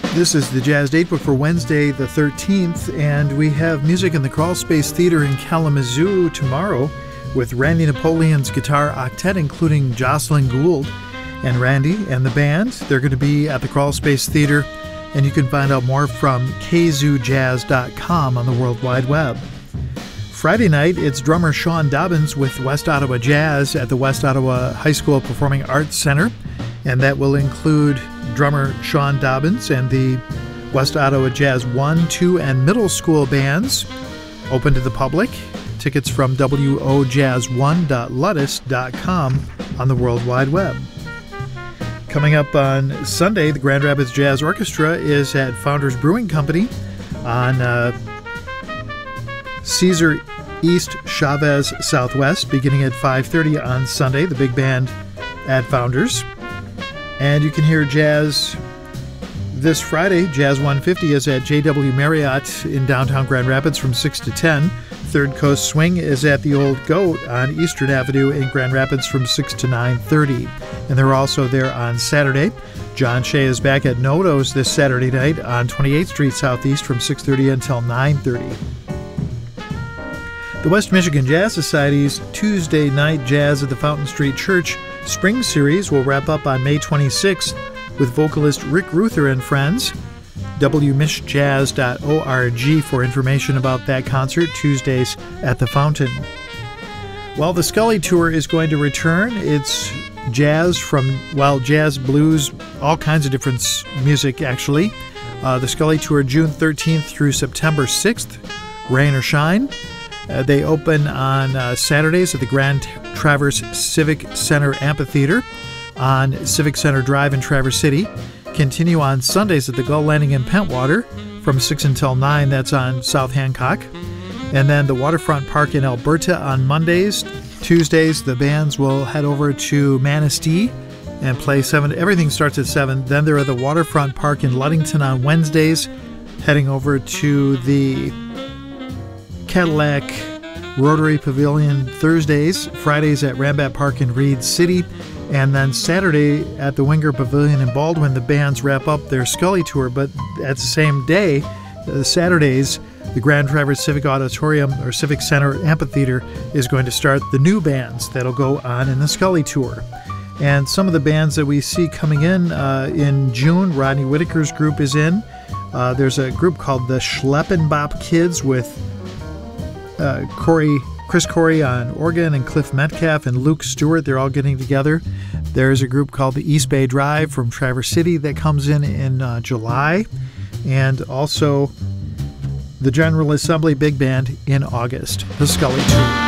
This is the Jazz Datebook for Wednesday the 13th, and we have music in the Crawl Space Theater in Kalamazoo tomorrow with Randy Napoleon's guitar octet, including Jocelyn Gould and Randy and the band. They're going to be at the Crawl Space Theater, and you can find out more from kzoojazz.com on the World Wide Web. Friday night, it's drummer Sean Dobbins with West Ottawa Jazz at the West Ottawa High School Performing Arts Center, and that will include drummer Sean Dobbins and the West Ottawa Jazz 1, 2, and middle school bands. Open to the public. Tickets from wojazz1.ludus.com on the World Wide Web. Coming up on Sunday, the Grand Rapids Jazz Orchestra is at Founders Brewing Company on Caesar East Chavez Southwest, beginning at 5:30 on Sunday, the big band at Founders. And you can hear jazz this Friday. Jazz 150 is at JW Marriott in downtown Grand Rapids from 6 to 10. Third Coast Swing is at the Old Goat on Eastern Avenue in Grand Rapids from 6 to 9:30. And they're also there on Saturday. John Shea is back at Noto's this Saturday night on 28th Street Southeast from 6:30 until 9:30. The West Michigan Jazz Society's Tuesday Night Jazz at the Fountain Street Church Spring Series will wrap up on May 26th with vocalist Rick Ruther and friends. wmishjazz.org for information about that concert, Tuesdays at the Fountain. While the Scully Tour is going to return, it's jazz from, jazz, blues, all kinds of different music, actually. The Scully Tour, June 13th through September 6th, rain or shine. They open on Saturdays at the Grand Traverse Civic Center Amphitheater on Civic Center Drive in Traverse City. Continue on Sundays at the Gull Landing in Pentwater from 6 until 9. That's on South Hancock. And then the Waterfront Park in Alberta on Mondays. Tuesdays, the bands will head over to Manistee and play 7. Everything starts at 7. Then they're at the Waterfront Park in Ludington on Wednesdays, heading over to the Cadillac Rotary Pavilion Thursdays, Fridays at Rambat Park in Reed City, and then Saturday at the Winger Pavilion in Baldwin. The bands wrap up their Scully Tour, but at the same day, Saturdays, the Grand Traverse Civic Auditorium or Civic Center Amphitheater is going to start the new bands that'll go on in the Scully Tour. And some of the bands that we see coming in June, Rodney Whitaker's group is in. There's a group called the Schleppenbop Kids with Chris Corey on organ and Cliff Metcalf and Luke Stewart. They're all getting together. There's a group called the East Bay Drive from Traverse City that comes in July, and also the General Assembly Big Band in August, the Scully Tour.